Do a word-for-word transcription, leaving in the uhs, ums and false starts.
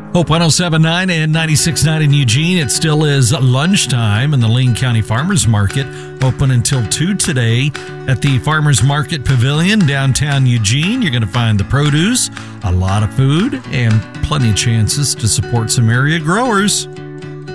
Hope one oh seven point nine and ninety-six point nine in Eugene. It still is lunchtime in the Lane County Farmers Market. Open until two today at the Farmers Market Pavilion, downtown Eugene. You're going to find the produce, a lot of food, and plenty of chances to support some area growers.